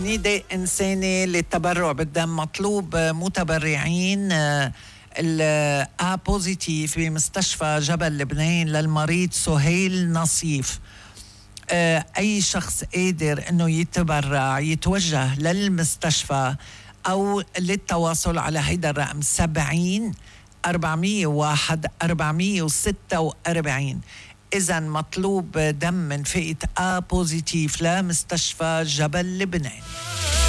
نداء إنساني للتبرع بالدم. مطلوب متبرعين الA بوزيتيف بمستشفى جبل لبنان للمريض سهيل نصيف. أي شخص قادر أنه يتبرع يتوجه للمستشفى أو للتواصل على هيدا الرقم 70 401 446. إذا مطلوب دم من فئة A بوزيتيف لمستشفى جبل لبنان.